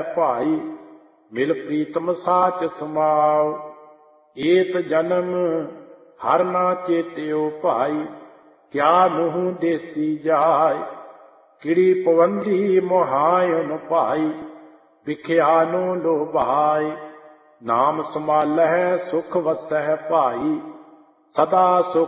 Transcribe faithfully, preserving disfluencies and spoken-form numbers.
ਭਾਈ। ਮਿਲ ਪ੍ਰੀਤਮ ਸਾਚ ਸਮਾਉ, ਏਤ ਜਨਮ ਹਰ ਨਾ ਚੇਤਿਓ ਭਾਈ। ਕਿਆ ਮੂੰਹ ਦੇਸੀ ਜਾਇ, ਕਿੜੀ ਪਵੰਦੀ ਮੁਹਾਇਨ ਭਾਈ। ਵਿਖਿਆ ਨੂੰ ਲੋਭਾਇ, ਨਾਮ ਸਮਾਲਹਿ ਸੁਖ ਵਸਹਿ ਭਾਈ। ਸਦਾ ਸੁਖ